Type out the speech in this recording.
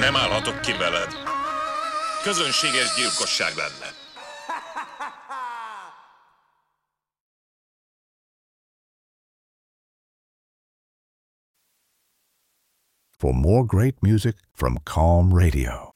Nem állhatok ki veled. Közönséges gyilkosság lenne. For more great music from Calm Radio,